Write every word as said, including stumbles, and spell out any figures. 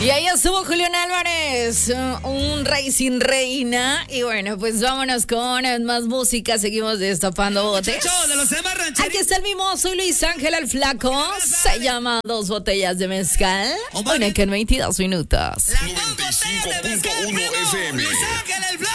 Y ahí estuvo Julián Álvarez, un rey sin reina. Y bueno, pues vámonos con más música. Seguimos destapando botes. De los demás Aquí está el mimoso y Luis Ángel el Flaco. Se llama Dos Botellas de Mezcal. Una que en veintidós minutos. noventa y cinco punto uno F M.